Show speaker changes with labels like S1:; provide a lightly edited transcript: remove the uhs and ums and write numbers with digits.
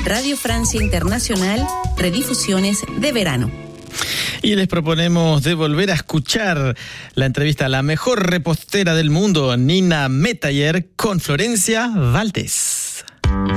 S1: Radio Francia Internacional, redifusiones de verano.
S2: Y les proponemos de volver a escuchar la entrevista a la mejor repostera del mundo, Nina Metayer, con Florencia Valdés.